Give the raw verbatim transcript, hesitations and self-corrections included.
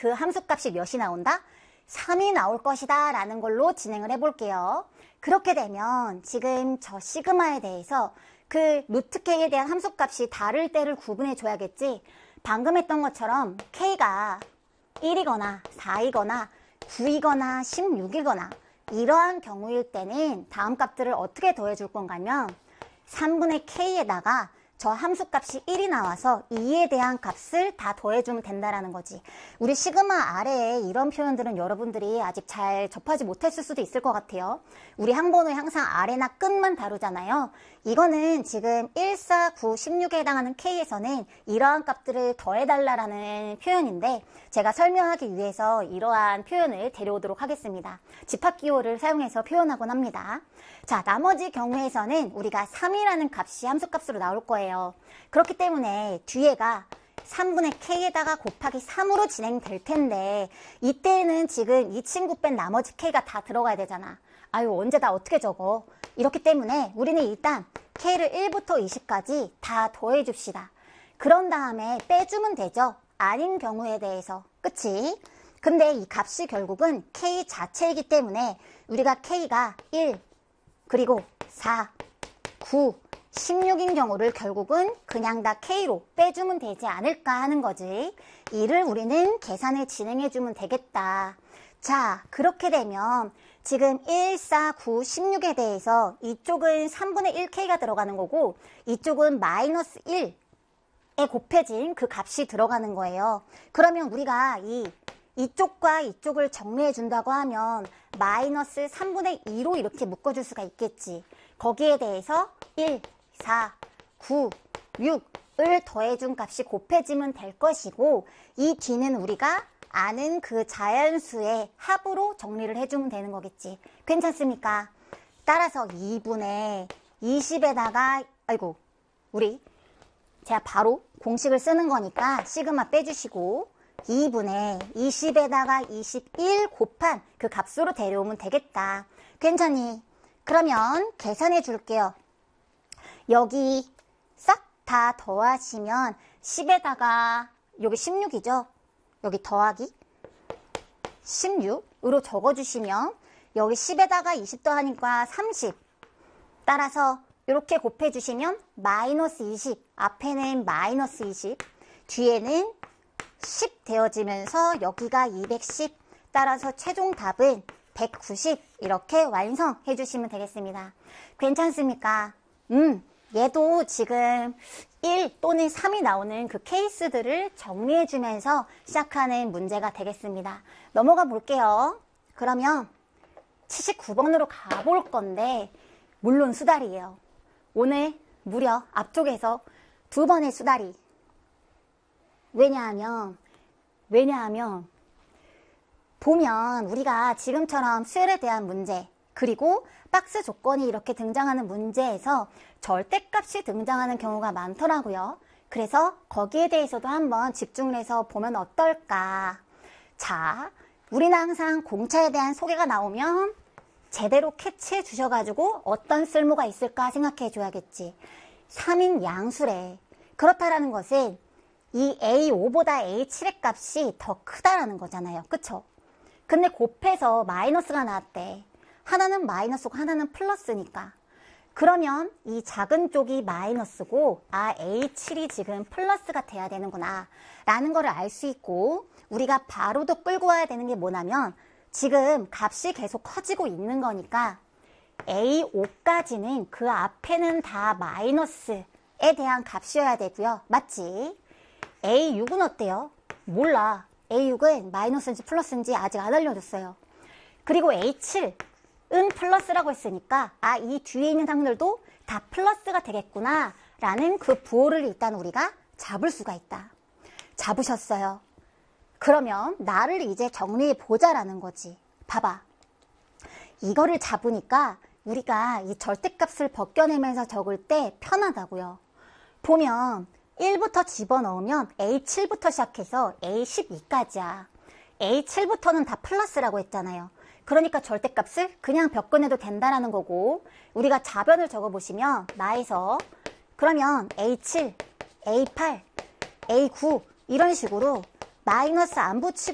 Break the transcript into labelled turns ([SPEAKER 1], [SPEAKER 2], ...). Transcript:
[SPEAKER 1] 그 함수값이 몇이 나온다? 삼이 나올 것이다 라는 걸로 진행을 해볼게요. 그렇게 되면 지금 저 시그마에 대해서 그 루트 K에 대한 함수값이 다를 때를 구분해 줘야겠지. 방금 했던 것처럼 K가 일이거나 사이거나 구이거나 십육이거나 이러한 경우일 때는 다음 값들을 어떻게 더해 줄 건가 하면 삼분의 K에다가 저 함수값이 일이 나와서 이에 대한 값을 다 더해주면 된다라는 거지. 우리 시그마 아래에 이런 표현들은 여러분들이 아직 잘 접하지 못했을 수도 있을 것 같아요. 우리 항번호에 항상 아래나 끝만 다루잖아요. 이거는 지금 일, 사, 구, 십육에 해당하는 K에서는 이러한 값들을 더해달라는 표현인데 제가 설명하기 위해서 이러한 표현을 데려오도록 하겠습니다. 집합기호를 사용해서 표현하곤 합니다. 자, 나머지 경우에서는 우리가 삼이라는 값이 함수값으로 나올 거예요. 그렇기 때문에 뒤에가 삼분의 K에다가 곱하기 삼으로 진행될 텐데 이때는 지금 이 친구 뺀 나머지 K가 다 들어가야 되잖아. 아유, 언제 다 어떻게 적어? 이렇기 때문에 우리는 일단 K를 일부터 이십까지 다 더해 줍시다. 그런 다음에 빼주면 되죠. 아닌 경우에 대해서. 그치? 근데 이 값이 결국은 K 자체이기 때문에 우리가 K가 일, 그리고 사, 구, 십육인 경우를 결국은 그냥 다 K로 빼주면 되지 않을까 하는 거지. 이를 우리는 계산을 진행해주면 되겠다. 자, 그렇게 되면 지금 일, 사, 구, 십육에 대해서 이쪽은 삼분의 일 K가 들어가는 거고 이쪽은 마이너스 일에 곱해진 그 값이 들어가는 거예요. 그러면 우리가 이 이쪽과 이쪽을 정리해 준다고 하면 마이너스 삼분의 이로 이렇게 묶어줄 수가 있겠지. 거기에 대해서 일, 사, 구, 육을 더해준 값이 곱해지면 될 것이고 이 뒤는 우리가 아는 그 자연수의 합으로 정리를 해주면 되는 거겠지. 괜찮습니까? 따라서 이분의 이십에다가 아이고 우리 제가 바로 공식을 쓰는 거니까 시그마 빼주시고 이분의 이십에다가 이십일 곱한 그 값으로 데려오면 되겠다. 괜찮니? 그러면 계산해 줄게요. 여기 싹 다 더하시면 십에다가 여기 십육이죠? 여기 더하기 십육으로 적어주시면 여기 십에다가 이십 더하니까 삼십. 따라서 이렇게 곱해주시면 마이너스 이십, 앞에는 마이너스 이십, 뒤에는 십 되어지면서 여기가 이백십, 따라서 최종 답은 백구십 이렇게 완성해 주시면 되겠습니다. 괜찮습니까? 음, 얘도 지금 일 또는 삼이 나오는 그 케이스들을 정리해 주면서 시작하는 문제가 되겠습니다. 넘어가 볼게요. 그러면 칠십구 번으로 가볼 건데 물론 수달이에요. 오늘 무려 앞쪽에서 두 번의 수달이. 왜냐하면 왜냐하면 보면 우리가 지금처럼 수열에 대한 문제 그리고 박스 조건이 이렇게 등장하는 문제에서 절대값이 등장하는 경우가 많더라고요. 그래서 거기에 대해서도 한번 집중을 해서 보면 어떨까. 자, 우리는 항상 공차에 대한 소개가 나오면 제대로 캐치해 주셔가지고 어떤 쓸모가 있을까 생각해 줘야겠지. 삼인 양수래. 그렇다라는 것은 이 에이 오보다 에이 칠의 값이 더 크다라는 거잖아요. 그쵸? 근데 곱해서 마이너스가 나왔대. 하나는 마이너스고 하나는 플러스니까. 그러면 이 작은 쪽이 마이너스고 아 에이 칠이 지금 플러스가 돼야 되는구나 라는 거를 알 수 있고 우리가 바로도 끌고 와야 되는 게 뭐냐면 지금 값이 계속 커지고 있는 거니까 에이 오까지는 그 앞에는 다 마이너스에 대한 값이어야 되고요. 맞지? 에이 육은 어때요? 몰라. 에이 육은 마이너스인지 플러스인지 아직 안 알려줬어요. 그리고 에이 칠은 플러스라고 했으니까 아, 이 뒤에 있는 상들도 다 플러스가 되겠구나 라는 그 부호를 일단 우리가 잡을 수가 있다. 잡으셨어요. 그러면 나를 이제 정리해 보자라는 거지. 봐봐. 이거를 잡으니까 우리가 이 절대값을 벗겨내면서 적을 때 편하다고요. 보면 일부터 집어넣으면 에이 칠부터 시작해서 에이 십이까지야. 에이 칠부터는 다 플러스라고 했잖아요. 그러니까 절대값을 그냥 벗겨내도 된다라는 거고 우리가 자변을 적어보시면 나에서 그러면 에이 칠, 에이 팔, 에이 구 이런 식으로 마이너스 안 붙이고